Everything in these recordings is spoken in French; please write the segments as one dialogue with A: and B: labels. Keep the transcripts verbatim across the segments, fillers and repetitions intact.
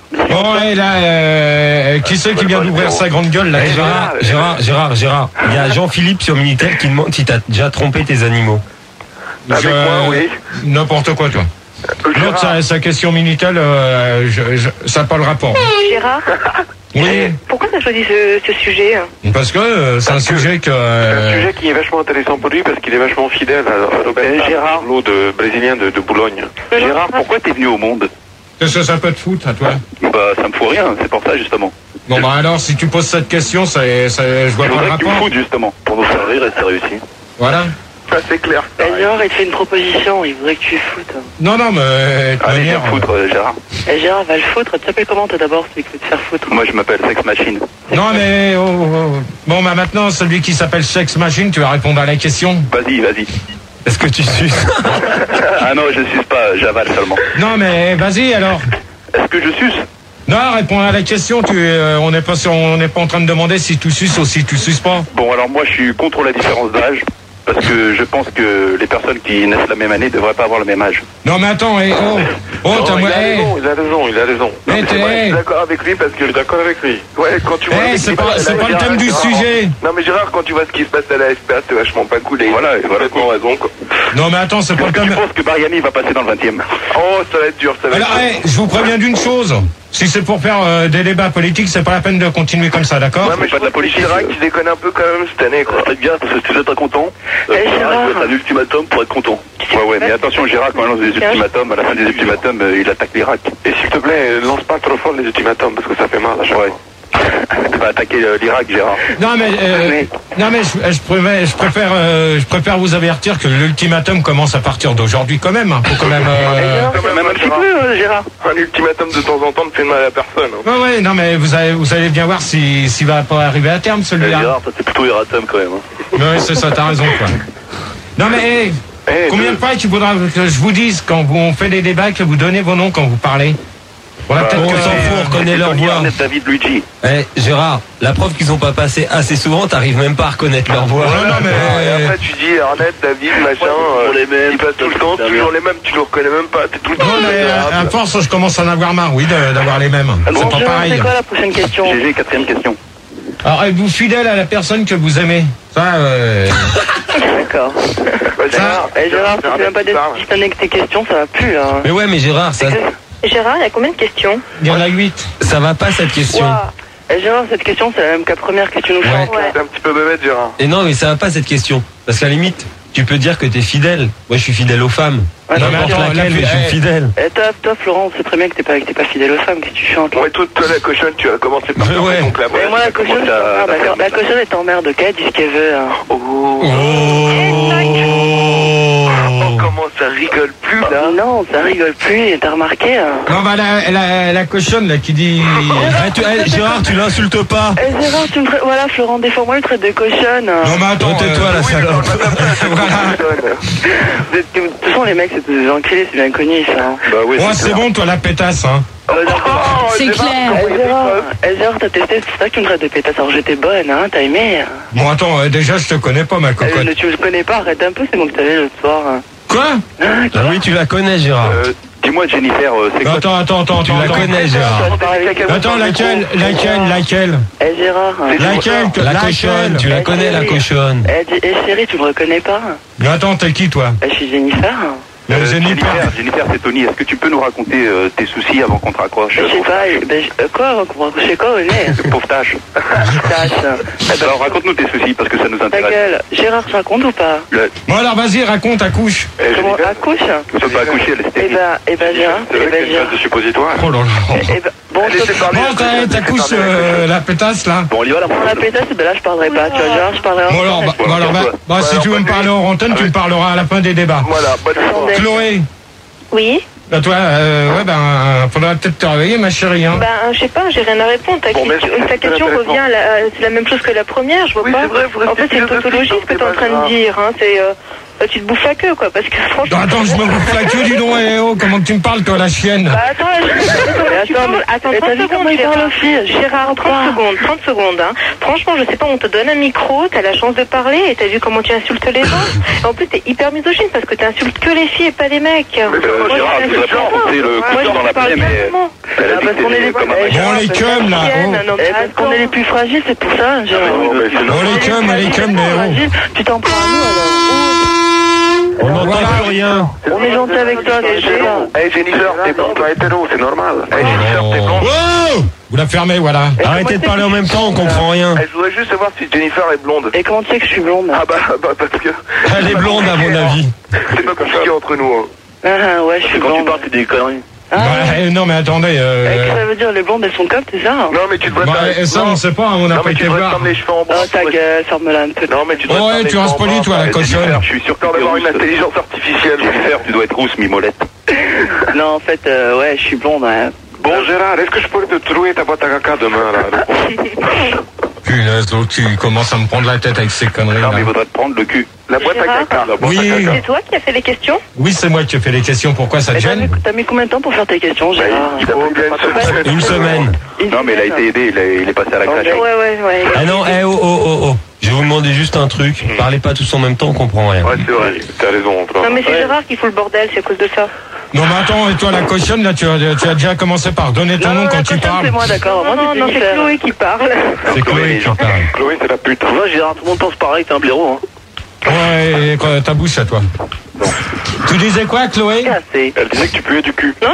A: Bon, et là, euh, qui c'est qui vient d'ouvrir sa grande gueule, là?
B: Gérard, Gérard, Gérard, Gérard. Il y a Jean-Philippe sur Minitel qui demande si t'as déjà trompé tes animaux.
C: Avec
A: Je-
C: moi, oui.
A: N'importe quoi, toi. L'autre, sa, sa question Minitel, euh, je, je, ça n'a pas le rapport.
D: Gérard,
A: Oui,
D: pourquoi t'as choisi ce, ce sujet?
A: parce que euh, c'est un sujet que...
C: C'est un
A: euh,
C: sujet qui est vachement intéressant pour lui parce qu'il est vachement fidèle à Roberto
E: Gérard.
C: Carlos, de brésilien de, de Boulogne.
E: Gérard, pourquoi t'es venu au monde?
A: Qu'est-ce que ça peut te foutre, à toi?
E: Bah, ça me fout rien, c'est pour ça, justement.
A: Bon, bah alors, si tu poses cette question, ça, ça, je vois
E: Je
A: pas le
E: voudrais que tu me
A: rapport.
E: foutes, justement, pour nous faire rire et c'est réussi.
A: Voilà.
C: Ça, c'est clair.
D: Eh, Gérard, il te fait une proposition, il voudrait que tu le foutes.
A: Non, non, mais de toute
E: Allez,
A: manière...
E: viens foutre, euh, Gérard.
D: Eh, Gérard, va le foutre. Tu t'appelles comment, toi, d'abord, celui qui veut te faire foutre?
E: Moi, je m'appelle Sex Machine.
A: Non, mais... oh, oh, oh. Bon, bah maintenant, celui qui s'appelle Sex Machine, tu vas répondre à la question.
E: Vas-y, vas-y.
B: Est-ce que tu suces?
E: Ah non, je suce pas, j'avale seulement.
A: Non, mais vas-y, alors.
E: Est-ce que je suce?
A: Non, réponds à la question. Tu, euh, on n'est pas, sur- on n'est pas en train de demander si tu suces ou si tu suces pas.
E: Bon, alors moi, je suis contre la différence d'âge. Parce que je pense que les personnes qui naissent la même année ne devraient pas avoir le même âge.
A: Non, mais attends, eh, oh, oh,
C: Non,
A: t'as
C: il
A: moi,
C: a
A: eh,
C: raison, il a raison, il a raison.
A: Eh,
C: Non, mais c'est
A: t'es-
C: vrai, je suis d'accord avec lui parce que je suis d'accord avec lui. Ouais, quand tu vois.
A: eh,
C: ce
A: c'est
C: qui
A: pas,
C: se passe
A: c'est
C: à la
A: pas le
C: F P A,
A: thème du
C: Gérard.
A: sujet.
C: Non, mais Gérard, quand tu vois ce qui se passe à la F P A, c'est vachement pas cool. Et
E: Voilà, et voilà.
C: complètement raison, quoi.
A: Non, mais attends, c'est pas le
E: Est-ce que tu
A: thème.
E: penses que Mariani va passer dans le vingtième?
C: Oh, ça va être dur, ça va
A: Alors,
C: être dur.
A: eh, je vous préviens d'une chose. Si c'est pour faire euh, des débats politiques, c'est pas la peine de continuer comme ça, d'accord?
C: Ouais, mais je
E: pas de la
C: trouve que
E: politique,
C: Chirac,
E: euh.
C: il déconne un peu quand même cette année, quoi.
E: C'est bien, parce que si tu es content,
D: Eh, Gérard.
E: il faut être un ultimatum pour être content. Ouais, ouais, mais attention, Gérard, quand il lance des ultimatums, à la fin des ultimatums, euh, il attaque l'Irak.
C: Et s'il te plaît, lance pas trop fort les ultimatums parce que ça fait mal à chaque
E: Ouais.
C: fois.
E: Il va attaquer euh, l'Irak, Gérard.
A: Non, mais, euh, non, mais je, je préfère, je préfère, euh, je préfère vous avertir que l'ultimatum commence à partir d'aujourd'hui quand même. Hein. Faut quand même.
D: Eh,
A: Euh...
D: Gérard,
C: quand
D: c'est
C: même,
D: même un petit
C: Gérard.
D: peu, euh, Gérard.
C: Un ultimatum de temps en temps ne fait de mal à personne. hein.
A: Ouais, ouais, non, mais vous allez, vous allez bien voir si, s'il va pas arriver à terme
E: Eh,
A: celui-là.
E: Gérard, ça c'est plutôt Eratum quand même. Hein.
A: Ouais, c'est ça, t'as raison, quoi. Non, mais, hey,
C: Eh,
A: combien de fois qu'il faudra que je vous dise quand vous, on fait des débats que vous donnez vos noms quand vous parlez? On va peut-être
B: on
A: que
B: s'en fout, on reconnaît leur
E: Tony
B: voix.
E: Arnett, David Luigi.
B: Eh, Gérard, la preuve qu'ils ont pas passé assez souvent, t'arrives même pas à reconnaître leur voix.
A: non, non, mais-
C: Et après tu dis Arnett, David, machin,
E: toujours les mêmes,
C: ils passent tout le temps, toujours les mêmes, tu le reconnais même pas, t'es tout le temps.
A: Non, mais à, à force, je commence à en avoir marre, oui, de- d'avoir les mêmes. C'est
D: Bon,
A: pas
D: Gérard,
A: pareil.
D: c'est quoi la prochaine question?
E: G G, quatrième question.
A: Alors, êtes-vous fidèle à la personne que vous aimez? Ça, euh...
D: D'accord.
C: Ouais, Gérard,
D: Eh, Gérard, tu
C: Gérard,
D: fais même pas
C: Gérard,
D: distinguer avec tes questions, ça va plus, là.
B: Mais ouais, mais Gérard, ça,
F: Gérard, il y a combien de questions?
A: il y en a huit.
B: ça va pas cette question.
D: Ouah. Eh, Gérard, cette question, c'est la même que la première que tu nous chantes.
F: Ouais.
C: C'est un petit peu bébête, Gérard.
B: Et non, mais ça va pas cette question. Parce qu'à la limite, tu peux dire que t'es fidèle. Moi, je suis fidèle aux femmes.
D: Ouais,
A: Non, mais
B: N'importe
A: attends,
B: laquelle,
A: là,
B: mais je suis
A: eh,
B: fidèle.
D: Eh, toi, toi, Florent, on sait très bien que t'es pas, que t'es pas fidèle aux femmes, que tu chantes.
C: Ouais, toi, toi, la cochonne, tu as commencé par
B: Mais
C: faire
B: ouais.
C: ton clap.
D: Mais moi, la cochonne,
E: commence à-
D: ah, d'accord. La cochonne est emmerde, ok, elle dit ce qu'elle veut. Hein.
C: Oh, oh, comment ça rigole plus, là.
D: Non, ça rigole plus, t'as remarqué hein.
A: Non, bah, la, la, la cochonne, là, qui dit...
B: Eh, tu- eh, Gérard, tu l'insultes pas.
D: Eh, Gérard, tu me traites... Voilà, Florent, des fois, moi, il traite de cochonne.
A: Non, mais attends,
B: Tais-toi,
A: euh,
B: la
C: Oui, mais
B: salope.
C: parle pas comme ça, c'est
A: Voilà.
C: cochonne.
D: Vous êtes- De toute façon, les mecs, c'est des enculés, c'est bien connu, ça. Hein.
E: Bah oui,
A: ouais, c'est
E: clair.
A: bon, toi, la pétasse, hein.
C: Oh,
F: C'est
C: Gérard,
F: clair.
C: comment
D: Eh,
C: il
D: Gérard,
C: rigole.
D: eh, Gérard, t'as testé, c'est ça que tu me traites de pétasse. Alors, j'étais bonne, hein, t'as aimé. hein.
A: Bon, attends, euh, déjà, je te connais pas, ma
D: Eh,
A: cocotte.
D: ne- tu me connais pas, arrête un peu, c'est moi que t'avais l'autre soir. hein.
A: Quoi?
D: Ah,
B: Ah oui, tu la connais, Gérard.
E: Euh, Dis-moi, Jennifer, euh, c'est quoi?
A: Attends, attends, attends,
B: Tu
A: attends.
B: la
A: attends.
B: connais,
D: tu
B: Gérard.
D: vas te parler avec-
A: Attends, laquelle, laquelle, laquelle?
D: Eh, Gérard. hein.
A: Laquelle, que-
B: La
A: laquelle
B: cochonne, tu la connais, la cochonne.
D: Eh, dis- eh, chérie, tu me reconnais pas?
A: Mais attends, t'es qui, toi?
D: Eh, je suis Jennifer.
A: Euh,
E: Euh,
A: Jennifer.
E: Jennifer, Jennifer, c'est Tony. Est-ce que tu peux nous raconter euh, tes soucis avant qu'on te raccroche?
D: Je sais pas, eh, ben, je- euh, quoi, on va raccrocher quoi au nez?
E: Pauvre tâche.
D: Tâche.
E: Alors raconte-nous tes soucis parce que ça nous
D: Ta
E: intéresse.
D: gueule. Gérard, je raconte ou pas?
E: Le...
A: Bon, alors, vas-y, raconte, accouche.
C: Eh,
D: Comment,
C: Jennifer,
D: accouche?
E: Nous sommes pas accouchés, elle est
D: Eh
E: stérile.
D: ben, eh ben, Gérard,
C: c'est
D: eh
C: vrai
D: ben,
C: qu'elle
D: Gérard.
C: vient de suppositoire.
A: Oh là
D: Eh
A: là.
D: eh ben, bon,
C: Laissez
D: sauf-
C: parler.
A: Bon, t'as- t'accouches euh, la pétasse, là?
E: Bon, on y va là.
D: Bon, la pétasse, ben là, je parlerai pas, tu vois, Gérard, je parlerai en
A: Bon, alors, bah,
D: antenne.
A: bah, alors, bah, bah, si
C: alors,
A: tu veux me
C: bonne
A: parler
C: nuit.
A: en antenne, tu me parleras à la fin des débats.
C: Voilà, bonne
D: Attendez.
C: soirée.
A: Chloé,
F: Oui.
A: bah, toi, euh, ouais, ben, faudra peut-être te réveiller, ma chérie, hein.
F: Ben, je sais pas, j'ai rien à répondre. Ta
C: Bon, mais
F: question,
C: c'est-
F: ta
C: c'est
F: question
C: intéressant.
F: revient, à la- c'est la même chose que la première, je vois
C: Oui,
F: pas.
C: c'est vrai, vous
F: En fait,
C: restez
F: c'est une
C: philosophie
F: tautologie
C: sur
F: ce que
C: le
F: tu es en
C: débat,
F: train de
C: Gérard.
F: dire. Hein. C'est, euh, Bah, tu te bouffes la queue, quoi, parce que franchement...
A: Non, attends, je me bouffe la queue, dis donc, eh, oh, comment tu me parles, toi, la chienne?
F: Bah, attends, je... attends, mais, attends, trente secondes, Gérard. Gérard, trente secondes, trente secondes, hein. Franchement, je sais pas, on te donne un micro, t'as la chance de parler, et t'as vu comment tu insultes les gens. Et en plus, t'es hyper misogyne, parce que t'insultes que les filles et pas les mecs.
E: Mais euh,
F: moi,
E: Gérard, tu voudrais pas enfoncer le couteau dans la plaie, mais elle a dit que c'était comme un mec.
A: Bon, les cums, là.
F: Non, mais parce qu'on est les plus fragiles, c'est pour ça, Gérard.
A: Bon, les cums, les cums, les héros.
F: Tu t'en prends à nous, alors.
B: On n'entend
A: Voilà.
B: plus rien.
F: On est gentil avec toi, Gérard.
C: Hey Jennifer, t'es pas hétéro, c'est normal. Hey Jennifer, t'es blonde.
A: Oh, vous la fermez, voilà.
B: Arrêtez de parler en même temps, on comprend rien.
C: Hey, je voudrais juste savoir si Jennifer est blonde.
F: Et comment tu sais que je suis blonde?
C: Ah bah, bah parce que
B: Elle est blonde, à mon avis.
C: c'est pas compliqué entre nous. Hein.
F: Ah, ouais, je suis
E: Quand
F: blonde.
E: tu parles, c'est des conneries.
F: Ah,
A: Bah, eh, non, mais attendez.
F: Eh,
A: Euh...
F: qu'est-ce que ça veut dire, les blondes, elles sont comme, c'est ça?
C: Non mais tu devrais
A: Bah,
C: te
A: eh, ça, on sait pas, on n'a
C: Non
A: pas
C: mais tu
A: été
C: devrais te
A: voir.
C: prendre les cheveux en
F: Oh,
C: bras.
F: ta gueule, sors-moi-la un peu.
C: Non mais tu devrais
A: Oh,
C: te
A: ouais,
C: prendre
A: tu
C: les
A: restes
C: cheveux en
A: poli,
C: bras.
A: toi, la
C: Et
A: cochonne.
C: Jennifer, je suis sûr que t'as d'avoir une intelligence artificielle.
E: Jennifer, tu dois être rousse, mimolette.
F: Non, en fait, euh, ouais, je suis blonde, hein.
C: Bon Gérard, est-ce que je pourrais te trouver ta boîte à caca demain là?
A: Punaise, l'autre, tu commences à me prendre la tête avec ces conneries.
E: Non,
A: là.
E: mais il faudrait te prendre le cul.
C: La boîte à
F: Gérard
C: caca, la boîte
A: Oui.
C: à caca.
F: C'est toi qui as fait les questions?
A: Oui, c'est moi qui ai fait les questions. Pourquoi ça te
F: Et t'as mis,
A: gêne?
F: t'as mis combien de temps pour faire tes questions, Gérard?
C: Il faut bien une semaine.
B: Une semaine.
E: Non, mais il a été aidé, il, a- il est passé à la crèche.
F: Ouais, ouais, ouais.
B: Ah non, eh oh oh oh oh. Je vais vous demander juste un truc. Parlez pas tous en même temps, on comprend rien.
C: Ouais, c'est vrai, t'as raison. Toi.
F: Non, mais c'est Gérard qui fout le bordel, c'est à cause de ça.
A: Non, mais attends, et toi, la cochonne, là, tu as, tu as déjà commencé par donner ton
F: Non,
A: nom
F: non,
A: quand
F: la
A: tu
F: cochonne,
A: parles.
F: c'est moi, d'accord.
G: Non,
F: Moi,
G: non,
F: c'est
G: non, c'est
F: Jennifer.
G: Chloé qui parle.
A: C'est Chloé qui parle.
C: Chloé, c'est la pute.
E: Moi, Gérard, tout le monde pense pareil, t'es un blaireau, hein.
A: Ouais, et quoi, ta bouche à toi. Tu disais quoi, Chloé?
F: Cassé.
C: Elle disait que tu puais du cul.
F: Non.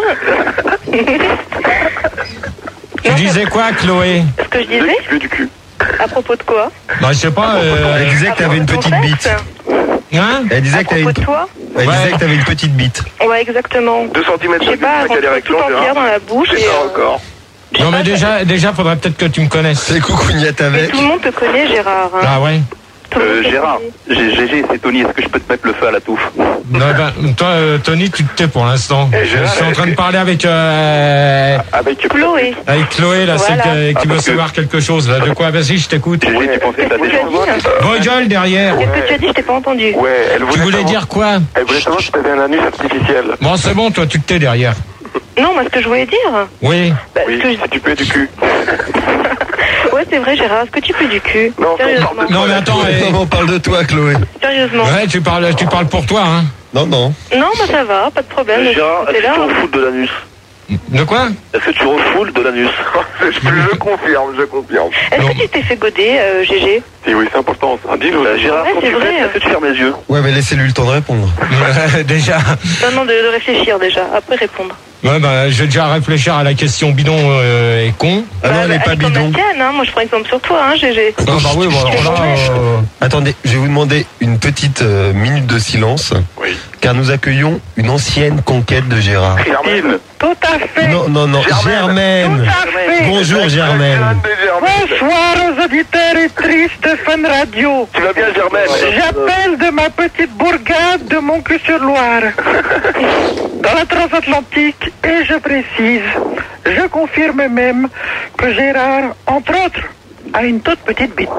A: Tu disais quoi, Chloé?
F: Ce que je
C: Elle disait
F: disais,
C: que tu puais du cul.
F: à propos de quoi?
A: Bah, je sais pas, euh...
B: Elle disait que t'avais une petite bite.
A: Hein?
B: Elle
F: À
B: disait que t'avais
F: propos
B: une...
F: de toi?
B: Elle
A: Ouais.
B: disait que t'avais une petite bite.
F: Ouais, exactement.
C: deux centimètres
F: Je sais pas,
C: de
F: elle rentre tout entière dans la bouche
C: C'est
F: et...
C: ça
F: euh,
C: encore.
A: Non, mais déjà, déjà, faudrait peut-être que tu me connaisses.
B: C'est coucougnette
F: Mais
B: avec.
F: tout le monde te connaît, Gérard. Hein.
A: Ah ouais?
F: Tout le monde
E: Euh,
F: te
E: Gérard,
F: connaît.
E: G G, c'est Tony, est-ce que je peux te mettre le feu à la touffe?
A: Non, ben, toi, euh, Tony, tu te tais pour l'instant.
C: Eh,
A: Je
C: Gérard,
A: suis en train de
C: est-ce
A: parler avec, euh,
C: Avec
F: Chloé.
A: avec Chloé, là,
F: Voilà.
A: celle qui, qui
E: Ah,
A: veut
E: parce que-
A: savoir quelque chose, là. De quoi? Vas-y, je t'écoute.
E: G G, tu penses que t'as
F: Qu'est-ce
E: des
F: que tu as
E: chances?
F: dit?
A: Vos gueules derrière.
F: Qu'est-ce que tu as dit? Je t'ai pas entendu.
C: Ouais, elle voulait
A: Tu voulais
C: savoir-
A: dire quoi?
C: Elle voulait savoir si t'avais un anus artificiel.
A: Bon, c'est bon, toi, tu te tais derrière.
F: Non, moi, ce que je voulais dire...
A: Oui.
F: Bah,
C: Oui,
F: ce que je-
C: si tu puais du cul.
F: Ouais, c'est vrai, Gérard. Est-ce que tu peux du cul?
C: Non,
F: Sérieusement.
C: on parle de-
A: Non, mais attends, eh,
B: Non, on parle de toi, Chloé.
F: Sérieusement.
A: ouais, tu parles, tu parles pour toi, hein.
B: Non, non.
F: Non, bah ça va, pas de problème.
E: Gérard,
F: T'es
E: est-ce que
F: là.
E: tu
F: hein.
E: refoules de l'anus?
A: De quoi?
E: Est-ce que tu refoules de l'anus?
C: je, je confirme, je confirme.
F: Est-ce
A: Non.
F: que tu t'es fait goder, euh, G G?
C: Si, oui, c'est important. ça. Dis-nous.
E: Euh, Gérard,
F: Ouais,
E: quand
F: c'est
E: tu
F: vrai.
E: fais, est-ce que tu fermes les yeux?
B: Ouais, mais laissez-lui le temps de répondre.
A: Déjà.
F: Non, non, de, de réfléchir déjà, après répondre.
A: Ouais, bah, je vais déjà réfléchir à la question bidon euh, et con.
B: Ah non, elle est
F: bah,
B: pas
F: comme
B: bidon.
F: la tienne, hein. Moi, je prends exemple sur toi, hein, G G.
A: Ah, bah oui, bon, alors là, euh,
B: Attendez, je vais vous demander une petite euh, minute de silence,
C: Oui.
B: car nous accueillons une ancienne conquête de Gérard.
C: Germaine.
G: Tout à fait.
B: Non, non, non, Germaine.
G: Tout à fait.
B: Bonjour, Germaine.
G: Bonsoir aux auditeurs et tristes Fun Radio.
C: Tu vas bien, Germaine?
G: J'appelle de ma petite bourgade de mon cul sur Loire, dans la transatlantique, et je précise, je confirme même que Gérard, entre autres, a une toute petite bite.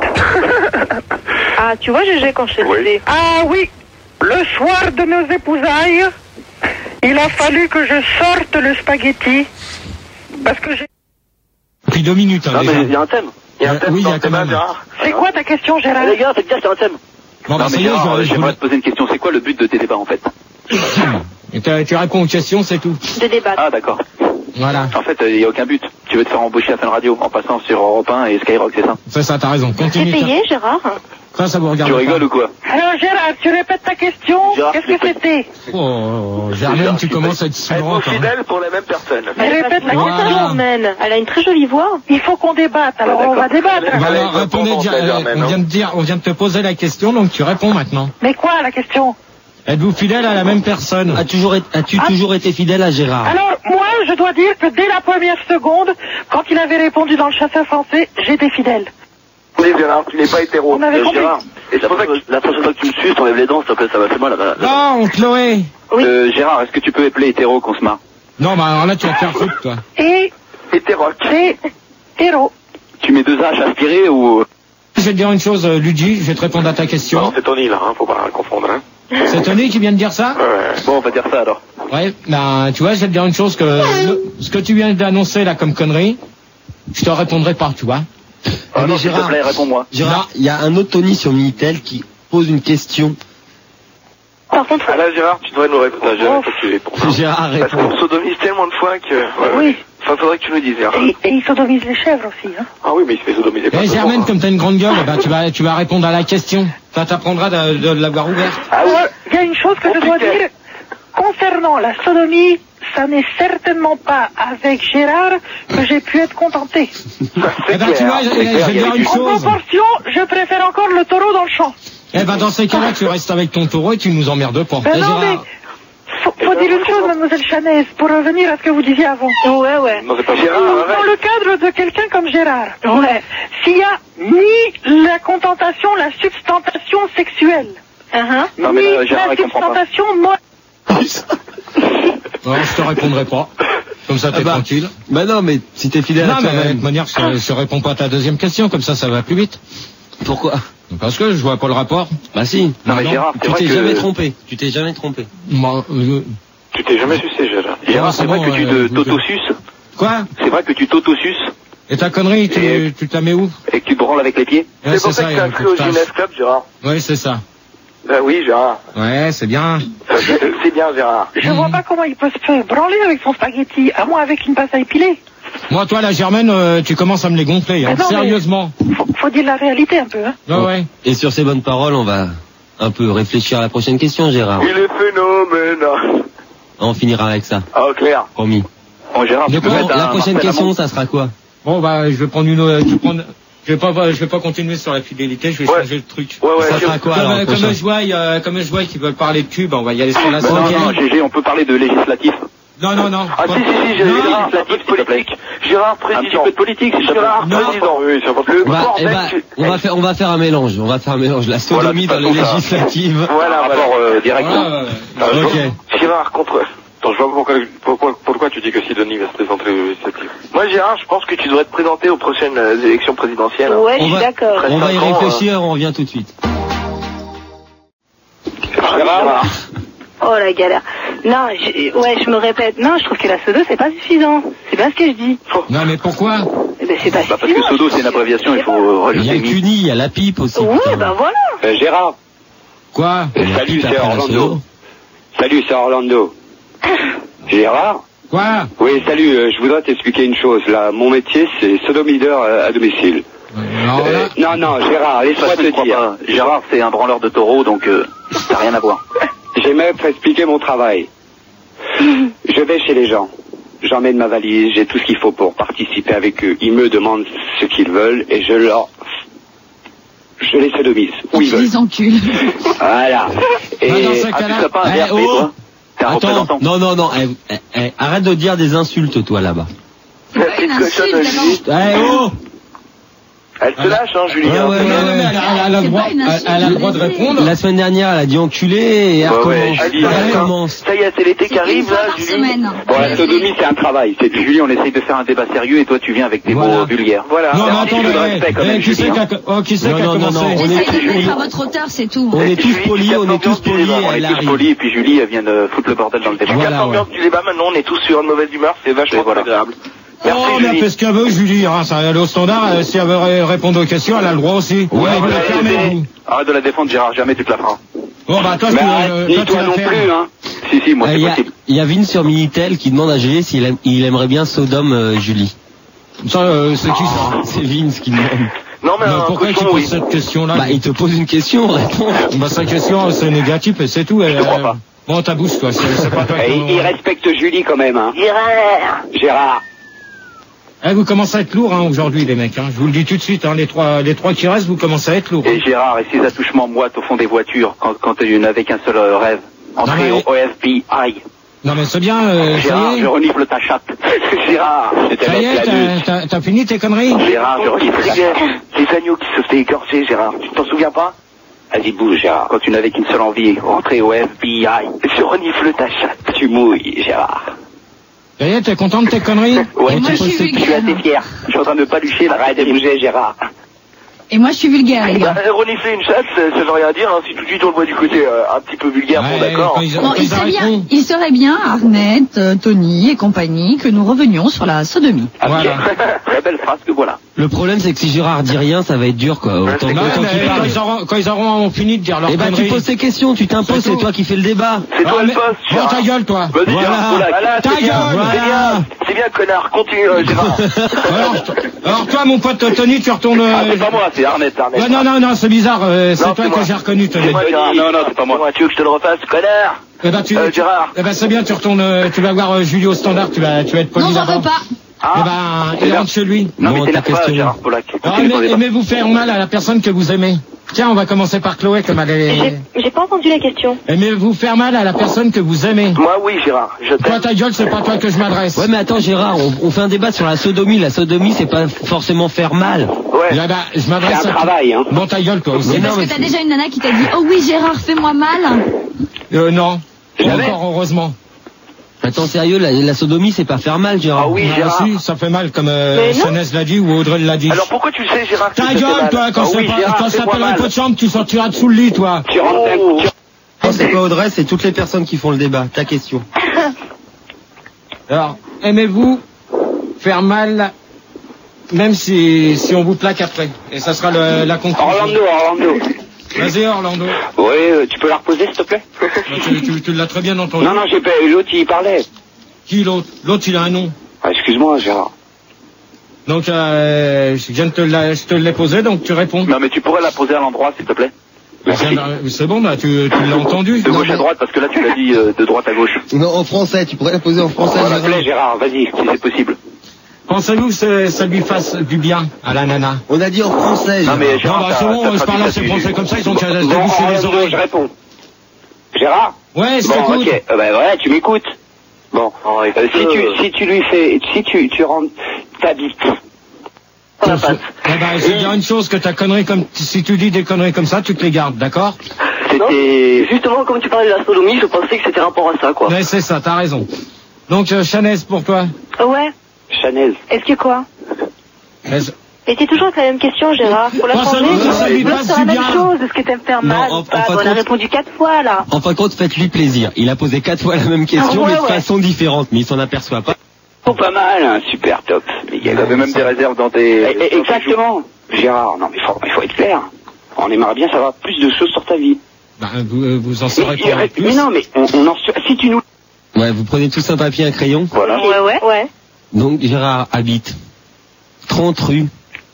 F: Ah, tu vois, G G, quand je te
C: Oui.
F: disais.
G: Ah oui, le soir de nos épousailles, il a fallu que je sorte le spaghetti, parce que j'ai...
A: Puis deux minutes, hein,
E: Non, mais
A: déjà.
E: il y a un thème. Il y a un
A: Euh,
E: thème
A: oui, il y
E: dans
A: a
E: le
A: quand
E: thème,
A: même.
E: Gérard.
G: C'est quoi ta question, Gérard?
E: Eh, les gars, faites gaffe, il y a un thème.
A: Bon, bah,
E: Non,
A: ça
E: mais
A: y est,
E: Gérard,
A: je- je
E: j'aimerais
A: voulais-
E: te poser une question. C'est quoi le but de tes débats, en fait?
A: Et tu- tu réponds aux questions, c'est tout.
F: De débattre.
E: Ah, d'accord.
A: Voilà.
E: En fait, il n'y a aucun but. Tu veux te faire embaucher à Fun Radio en passant sur Europe un et Skyrock, c'est ça?
A: C'est ça, t'as raison.
F: C'est
A: Continue.
F: payé, Gérard?
A: Ça, ça vous regarde.
E: Tu
A: pas.
E: rigoles ou quoi?
G: Alors Gérard, tu répètes ta question?
E: Gérard,
G: Qu'est-ce
E: tu
G: que c'était?
A: Oh, Germaine, tu commences à être
C: Êtes-vous
A: ignorante. hein.
C: fidèles pour les mêmes personnes?
G: Mais répète la
A: Voilà.
G: question.
F: Germaine, elle a une très jolie voix.
G: Il faut qu'on débatte, alors
E: Ah,
G: on va
E: d'accord.
G: débattre.
A: Bah,
C: Allez,
A: alors, répondez,
C: répondons,
A: dire-
C: c'est
A: euh,
C: Germaine,
A: on vient de dire, on vient de te poser la question, donc tu réponds maintenant.
G: Mais quoi la question?
A: Êtes-vous fidèle à la même personne?
H: As-tu toujours, été- as-tu
G: Ah.
H: toujours été fidèle à Gérard?
G: Alors moi, je dois dire que dès la première seconde, quand il avait répondu dans le chasseur français, j'étais fidèle.
C: Oui, Gérard, tu n'es pas hétéro.
G: On avait
E: Euh,
G: compris.
E: Gérard, et la prochaine, la prochaine fois que tu me suces, t'enlèves les dents, s'il te plaît, ça va faire mal. Là, là.
A: Non, Chloé.
F: Oui.
E: Euh, Gérard, est-ce que tu peux épeler hétéro qu'on se marre?
A: Non, bah alors là, tu vas te faire foutre, toi.
G: Et
C: Hétéroc.
G: c'est héros.
E: Tu mets deux H aspirés ou...
A: Je vais te dire une chose, euh, Luigi, je vais te répondre à ta question.
C: Non, c'est Tony, là, hein, faut pas confondre, hein.
A: C'est Tony qui vient de dire ça?
E: Ouais. Bon, on va dire ça alors.
A: Ouais, ben, tu vois, je vais te dire une chose que, le- ce que tu viens d'annoncer là comme connerie, je te répondrai pas, tu vois.
E: Ah
B: mais
E: non, s'il te
B: Gérard-
E: plaît, réponds-moi.
B: Gérard, il y a un autre Tony sur Minitel qui pose une question.
F: Par contre,
C: Ah là, Gérard, tu devrais nous répondre. Ah, Gérard, il faut que tu réponds.
B: Gérard
C: Parce
B: répond.
C: qu'on sodomise tellement de fois que... Ouais,
G: Oui.
C: ouais. Enfin, faudrait que tu nous dises, Gérard.
G: Et, et il sodomise les chèvres aussi, hein.
C: Ah oui, mais il se fait sodomiser pas
A: Eh,
C: souvent,
A: Germaine,
C: hein.
A: comme t'as une grande gueule, eh ben, tu vas, tu vas répondre à la question. Ça t'apprendra de, de l'avoir ouverte.
G: Ah ouais, il y a une chose que je dois
C: Compliqué.
G: dire. Concernant la sodomie, ça n'est certainement pas avec Gérard que j'ai pu être contenté.
A: Eh ben, tu vois, je, je vais te dire une
G: En
A: chose.
G: proportion, je préfère encore le taureau dans le champ.
A: Eh ben, dans ces cas-là, tu restes avec ton taureau et tu nous emmerdes pas.
G: Ben
A: Eh,
G: non, mais
A: Gérard.
G: faut, faut dire une chose, mademoiselle Chanez, pour revenir à ce que vous disiez avant.
F: ouais, ouais.
C: Non, c'est pas
G: Dans,
C: Gérard,
G: dans le cadre de quelqu'un comme Gérard, ouais, s'il y a ni la contentation, la substantation sexuelle,
F: Uh-huh.
E: Non, mais
G: ni
E: là, Gérard,
G: la
E: il comprend pas.
G: substantation morale,
A: Non, je te répondrai pas. Comme ça, t'es
B: Ah bah.
A: tranquille.
B: Bah non, mais si t'es fidèle
A: Non,
B: à
A: mais de
B: toi-même.
A: toute manière, je, je réponds pas à ta deuxième question. Comme ça, ça va plus vite.
B: Pourquoi?
A: Parce que je vois pas le rapport.
B: Bah si.
E: Non, mais
A: non,
E: Gérard, c'est
B: Tu
E: vrai
B: t'es
E: que...
B: jamais trompé. Tu t'es jamais trompé.
A: Moi, euh,
C: Tu t'es jamais sucé, Gérard.
E: Gérard,
A: Non,
E: c'est
A: c'est
E: vrai
A: bon,
E: que tu
A: euh,
E: te- t'auto-suces.
A: quoi?
E: C'est vrai que tu t'auto-suces
A: Et ta connerie, tu,
E: Et-
A: tu te la mets où?
E: et que tu te branles avec les pieds.
A: Ouais,
C: C'est pour ça que
A: il
C: t'es
A: faut
C: inscrit
A: que
C: au
A: je sache.
C: Genève Club, Gérard.
A: Ouais, c'est ça.
C: Bah oui, Gérard.
A: Ouais, c'est bien.
C: Euh, C'est bien, Gérard.
G: je vois pas comment il peut se faire branler avec son spaghetti, à moins avec une pâte à épiler.
A: Moi, toi, la Germaine, euh, tu commences à me les gonfler, hein.
G: Mais non, mais-
A: Sérieusement.
G: Faut, faut dire la réalité un peu, hein.
A: Ouais, ouais.
B: Et sur ces bonnes paroles, on va un peu réfléchir à la prochaine question, Gérard.
C: Il est phénoménal.
B: On finira avec ça.
C: Ah, clair.
B: Promis.
E: Bon, Gérard,
A: De
E: tu peux
A: quoi,
E: mettre
B: La
E: un
B: prochaine
E: Marcel
B: question,
E: Amont.
B: ça sera quoi?
A: Bon, bah, je vais prendre une, euh, tu prends, je vais pas, je vais pas continuer sur la fidélité, je vais
C: Ouais.
A: changer le truc.
C: Ouais, ouais.
B: Ça
C: je-
B: sera quoi
A: Comme,
B: alors
A: euh,
B: le
A: comme
B: prochain
A: je vois, euh, comme je vois qu'ils veulent parler de cube, on va y aller sur la
E: Bah, non,
A: sodomie.
E: non, G G, on peut parler de législatif.
A: Non, non, non.
C: Ah,
A: Pas-
C: si, si, si, j'ai
A: Non.
C: Gérard, un peu de politique. Gérard,
E: Un petit
C: président.
E: peu de politique, s'il te plaît.
C: Gérard,
A: Non.
C: président. Oui, c'est important. Le
B: Bah, eh
C: bordel,
B: bah,
C: tu-
B: on va faire, on va faire un mélange. On va faire un mélange. La sodomie
E: Voilà,
B: dans
E: de
B: les
E: toute façon, ça-
B: législatives.
C: Voilà,
E: Un
C: voilà.
E: rapport euh, direct.
A: Ouais, ouais,
C: Ah,
A: ouais.
C: je
A: Ok.
C: vois- Gérard, contre... Attends, je vois pas pourquoi, pourquoi, pourquoi tu dis que Sidonie va se présenter aux législatives. Moi, Gérard, je pense que tu devrais te présenter aux prochaines euh, élections présidentielles.
F: Ouais, je
B: On
F: suis
B: va-
F: d'accord.
B: On va y
C: cinq ans,
B: réfléchir, on revient tout de suite.
C: Gérard,
F: Oh la galère. Non, je, ouais, je me répète. Non, je trouve que la sodo, c'est pas suffisant. C'est bien ce que je dis.
A: Non, mais pourquoi?
F: Eh ben, c'est pas
E: Bah, parce que
F: suffisant.
E: Sodo, c'est une abréviation, il faut euh,
B: Il y a
E: rajouter
B: le
E: mi.
B: cuni, il y a la pipe aussi.
F: Oui,
B: putain.
F: ben voilà.
E: Euh, Gérard,
A: Quoi?
B: Il y a la
E: salut,
B: pipe
E: c'est
B: après la
E: Orlando.
B: sodo.
E: Salut, c'est Orlando. Gérard?
A: Quoi?
E: Oui, salut, euh, je voudrais t'expliquer une chose. Là, mon métier, c'est sodomideur euh, à domicile.
A: Non, là.
E: Euh, non, non, Gérard, laisse-moi te dire. Gérard, c'est un branleur de taureau, donc euh, ça n'a rien à voir. J'aimerais expliquer mon travail. Je vais chez les gens. J'emmène ma valise, j'ai tout ce qu'il faut pour participer avec eux. Ils me demandent ce qu'ils veulent et je leur... Je les sodomise. Où ils
H: Tu
E: veulent.
H: les encules.
E: Voilà. Et...
A: Bah, dans ce
E: Ah,
A: cas-là-
E: tu seras pas un
B: Eh,
E: V R P,
B: oh.
E: toi? T'es un
B: Attends,
E: représentant.
B: non, non, non, eh, eh, eh, arrête de dire des insultes, toi, là-bas.
H: C'est pas une insulte,
C: Julie.
H: d'abord.
B: Eh, oh!
C: Elle se lâche, hein, Julie.
B: Ouais,
C: hein.
B: ouais,
A: Non, non, mais elle a, elle a le
H: C'est
A: droit,
H: pas une
A: elle,
H: insulte,
A: elle a le
H: je
A: droit de
H: l'ai dit.
A: répondre.
B: La semaine dernière, elle a dit enculé et elle
C: Ouais, ouais,
B: recommence.
C: Julie,
B: Elle
C: d'accord.
B: recommence.
C: Ça y est, c'est l'été qui
H: C'est une
C: arrive,
H: fois
C: là,
H: par
C: Julie.
H: semaine.
E: Bon, la sodomie, c'est un travail. C'est Julie, on essaye de faire un débat sérieux et toi, tu viens avec des
B: Voilà.
E: mots vulgaires.
C: Voilà.
A: Non, mais
E: un petit peu de
A: attendez,
E: respect, quand
A: eh,
E: même,
A: qui c'est
E: Julie,
A: qui a,
E: hein.
A: oh, qui c'est
B: Non,
A: qui a
B: non, non,
A: commencé?
B: non, on est
H: J'essaye
B: tous
H: de mettre
B: polis.
H: à votre hauteur, c'est tout.
B: On est tous
C: Julie,
B: polis,
C: tu
B: on est
C: captes
B: tous
C: l'ambiance du
B: polis,
C: débat.
E: On
B: elle
E: est tous
B: arrive.
E: polis et puis Julie, elle vient de foutre le bordel dans le débat.
C: Tu captes
A: Voilà,
C: l'ambiance du débat, maintenant, on est tous sur une mauvaise humeur, c'est vachement
E: Et voilà.
C: agréable. Merci,
A: Oh, mais elle
C: Julie.
A: fait ce qu'elle veut, Julie, hein, ça, elle est au standard, euh, si elle veut ré- répondre aux questions, elle a le droit aussi.
E: Ouais,
A: mais vous la
E: ouais,
A: fermez,
E: ouais.
A: vous.
E: Arrête de la défendre, Gérard, jamais tu te la feras.
A: Bon, bah, toi,
E: Mais
A: tu,
E: arrête,
A: euh,
E: ni
A: toi, tu
E: toi
A: la
E: non
A: fermes.
E: plus, hein. Si, si, moi,
B: Eh,
E: c'est
B: Il y, a-
E: possible.
B: il y a Vin sur Minitel qui demande à G G s'il aime- il aimerait bien Sodome euh, Julie.
A: Ça, euh, c'est qui, ça?
B: C'est Vince qui demande.
C: Non, mais
A: Mais
C: un
A: pourquoi tu
C: cochon,
A: poses
C: oui.
A: cette question-là?
B: Bah, il te pose une question, réponds.
A: Bah, sa question, c'est négatif et c'est tout.
E: Je te crois pas.
A: Bon, ta bouche, toi, c'est c'est pas toi
E: Et
A: qui...
E: il, il respecte Julie quand même, hein.
F: Gérard.
E: Gérard.
A: Eh, vous commencez à être lourd, hein, aujourd'hui, les mecs, hein. Je vous le dis tout de suite, hein, les trois, les trois qui restent, vous commencez à être lourd.
E: Et Gérard et ses attouchements moites au fond des voitures quand, quand tu n'avais qu'un seul euh, rêve. Entrer
A: Non, mais-
E: au F B I.
A: Non, mais c'est bien, euh, ça
E: Gérard,
A: y
E: je
A: est.
E: renifle ta chatte. Gérard, c'était
A: Ça y est,
E: la
A: t'as-
E: lutte.
A: t'as t'as fini tes conneries?
E: Gérard, je renifle ta chatte. Les agneaux qui se faisaient égorger, Gérard. Tu t'en souviens pas? Vas-y, bouge, Gérard. Quand tu n'avais qu'une seule envie, rentrer au F B I. Je renifle ta chatte. Tu mouilles, Gérard.
A: Ça y est, t'es content de tes conneries?
E: Ouais,
H: moi,
E: tu
H: je suis
E: je suis
H: vulgaire.
E: assez fier. Je suis en train de pas lucher, là. Arrête de bouger, Gérard.
H: Et moi, je suis vulgaire, les gars.
C: Bah, renifler une chatte, ça, ça veut rien dire, hein. Si tout de suite on le voit du côté euh, un petit peu vulgaire, bon
A: Ouais,
C: d'accord.
A: quand ils-
H: Bon,
A: quand
H: il
A: ils
H: serait bien,
A: arrêteront.
H: il serait bien, Arnett, euh, Tony et compagnie, que nous revenions sur la sodomie.
A: Voilà.
E: Très belle phrase que voilà.
B: Le problème, c'est que si Gérard dit rien, ça va être dur, quoi. Autant,
A: Non,
B: autant
A: mais
B: qu'il
A: quand,
B: parle.
A: ils auront, quand ils auront fini de dire leur
B: Eh ben, tu
A: connerie.
B: poses tes questions, tu t'imposes,
A: C'est
B: c'est
A: tout.
B: toi qui fais le débat.
C: C'est toi
A: Ah,
C: le
A: mais-
C: boss,
A: Bon,
C: Gérard.
A: ta gueule, toi.
C: Vas-y,
B: Voilà.
C: Gérard, voilà,
A: Ta
C: c'est bien,
A: gueule.
C: c'est bien, c'est bien, connard, continue, euh, Gérard.
A: alors, alors, toi, mon pote Tony, tu retournes.
C: Ah,
A: euh,
C: c'est pas moi, c'est Arnett, Arnett.
A: Ouais, non, non, non, c'est bizarre. euh, c'est
C: Non,
A: toi
C: c'est
A: que
C: moi.
A: j'ai reconnu, Tony.
C: C'est moi, Gérard. Non, non, c'est pas moi. Tu veux que je te le refasse, connard?
A: Eh ben, tu,
C: Euh, Gérard.
A: Eh ben, c'est bien, tu retournes, euh, tu vas voir euh, Julio au standard, tu vas, tu vas être poli
H: Non, j'en
A: là-bas.
H: veux pas.
A: Eh ben, il
C: là.
A: rentre chez lui.
C: Non,
B: Bon,
C: mais t'es
B: ta
C: là pas,
B: question.
C: Gérard Pollack.
A: Alors,
C: Continue ton
A: aimez-
C: débat.
A: aimez-vous faire mal à la personne que vous aimez? Tiens, on va commencer par Chloé, comme elle est...
F: J'ai j'ai pas entendu la question.
A: Aimez-vous faire mal à la personne que vous aimez?
C: Moi, oui, Gérard, je
A: Toi,
C: t'aime.
A: ta gueule, c'est pas toi que je m'adresse.
B: Ouais, mais attends, Gérard, on, on fait un débat sur la sodomie. La sodomie, c'est pas forcément faire mal.
C: Ouais.
A: Eh ben, je m'adresse
E: C'est un
A: à...
E: travail, hein.
A: Bon, ta gueule, toi aussi.
B: Mais
H: Parce
B: non,
H: que
B: mais
H: t'as déjà une nana qui t'a dit, oh oui, Gérard, fais-moi mal.
A: Euh, non.
E: Jamais.
A: Encore, heureusement.
B: Attends, sérieux, la, la sodomie, c'est pas faire mal, Gérard.
C: Ah oui,
A: Ah,
C: Gérard.
A: si, ça fait mal, comme euh,
F: Mais non.
A: Chanez l'a dit ou Audrey l'a dit.
C: Alors pourquoi tu le sais, Gérard? que
A: Ta
C: ça fait
A: gueule,
C: mal
A: toi, quand
C: Ah
A: ça
C: oui,
A: pa-
C: Gérard,
A: quand ça
C: fais-moi
A: s'appelle un
C: mal.
A: peu de chambre, tu sortiras dessous le lit, toi.
E: Tu rentres
C: Oh.
E: tu-
B: Oh, c'est pas Audrey, c'est toutes les personnes qui font le débat. Ta question.
A: Alors, aimez-vous faire mal, même si, si on vous plaque après? Et ça sera le, la conclusion.
E: Orlando, Orlando.
A: Vas-y, Orlando.
E: Oui, euh, tu peux la reposer, s'il te plaît?
A: tu, tu, tu l'as très bien entendu.
E: Non, non, j'ai pas. L'autre, il parlait.
A: Qui l'autre? L'autre, il a un nom.
E: Ah, excuse-moi, Gérard.
A: Donc, euh, je viens de te la- je te l'ai posé, donc tu réponds.
C: Non, mais tu pourrais la poser à l'endroit, s'il te plaît.
E: Merci.
A: C'est bon, bah, tu, tu l'as entendu.
C: De gauche à droite, parce que là, tu l'as dit euh, de droite à gauche.
I: Non, en français, tu pourrais la poser en français.
E: S'il te plaît, Gérard, vas-y.
C: Si c'est possible.
A: Pensez-vous que c'est- ça lui fasse du bien à la nana?
I: On a dit en français.
C: Non, mais
A: Non,
C: Gérard,
A: bah,
C: t'as-
A: c'est bon,
C: t'as
A: je
C: traduit
A: parle à
C: ça
A: ces
C: du-
A: Français comme ça, ils ont qu'à se
E: Bon,
A: déboucher les
E: Orlando,
A: oreilles.
E: je réponds. Gérard?
A: Ouais, je
E: Bon,
A: t'écoute.
E: ok. Euh, bah, voilà, tu m'écoutes. Bon.
C: Oh,
E: Euh,
C: écoute,
E: si
C: euh,
E: tu, si tu lui fais, si tu, tu rentres ta bite.
F: On la passe.
A: Eh ben, je vais dire une chose, que ta connerie comme, si tu dis des conneries comme ça, tu te les gardes, d'accord?
E: C'était.
F: Justement, comme tu parlais de la sodomie, je pensais que c'était rapport à ça, quoi.
A: Ouais, c'est ça, t'as raison. Donc, euh, Chanez, pour toi.
F: Ouais.
E: Chanel.
F: Est-ce que quoi?
A: Est-ce-
F: Et c'est toujours la même question, Gérard. Faut la
A: Pas
F: changer.
A: seulement que ça lui
F: L'autre,
A: passe
F: c'est la
A: du
F: même
A: bien.
F: chose. Est-ce que t'aimes faire
B: Non,
F: mal
B: en-
F: ou
B: en
F: pas?
B: fin de
F: On a
B: compte-
F: répondu quatre fois, là.
B: En fin de compte, faites-lui plaisir. Il a posé quatre fois la même question,
F: Ah ouais,
B: mais de
F: ouais.
B: façon différente, mais il s'en aperçoit pas.
E: Oh, pas mal, hein, super top. Mais il y
C: Il avait même des réserves dans tes...
E: Eh, eh, Exactement. Gérard, non, mais faut, il faut être clair. On aimerait bien savoir plus de choses sur ta vie.
A: Ben, vous, euh, vous en
E: Mais,
A: saurez pas
E: mais
A: plus.
E: non, mais on, on en, si tu nous.
B: Ouais, vous prenez tous un papier, un crayon.
E: Voilà.
F: Ouais, ouais. Ouais.
B: Donc, Gérard habite trente rue.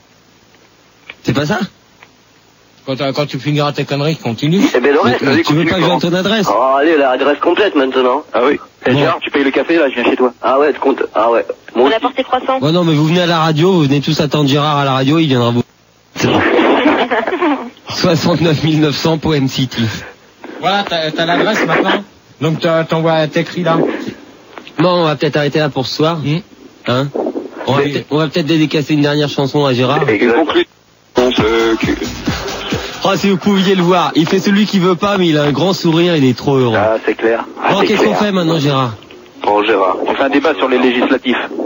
B: C'est pas ça?
A: Quand, euh, quand tu finiras tes conneries, continue.
C: Eh ben, le reste,
B: Mais
C: vas-y,
B: tu veux
C: continue,
B: pas que je
C: Laurent.
B: donne ton adresse?
F: Oh, allez, l'adresse complète maintenant.
C: Ah oui. Eh,
B: Bon.
C: Gérard, tu payes le café, là, je viens chez toi.
F: Ah ouais, tu comptes. Ah ouais. On a porté croissant.
B: Ouais, non, mais vous venez à la radio, vous venez tous attendre Gérard à la radio, il viendra vous... C'est bon. soixante-neuf mille neuf cents Poem City.
A: Voilà, t'as, t'as l'adresse maintenant. Donc, t'as- t'envoies, t'écris là.
B: Bon, on va peut-être arrêter là pour ce soir.
A: Hmm.
B: Hein? On va
A: Oui.
B: peut-être on va peut-être dédicacer une dernière chanson à Gérard.
C: Exact.
E: Conclu. On se cul.
B: Oh, si vous pouviez le voir, il fait celui qui veut pas, mais il a un grand sourire, il est trop heureux.
C: Ah, c'est clair.
E: Ah,
B: Bon,
E: c'est
B: qu'est-ce qu'on
E: clair.
B: fait maintenant, Gérard?
C: Bon, Gérard, on fait un débat sur les législatifs.